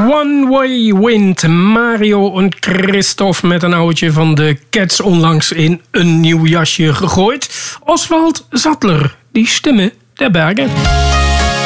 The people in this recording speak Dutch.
One Way Wind. Mario en Christophe met een oudje van de Cats onlangs in een nieuw jasje gegooid. Oswald Zattler, die stemmen der bergen.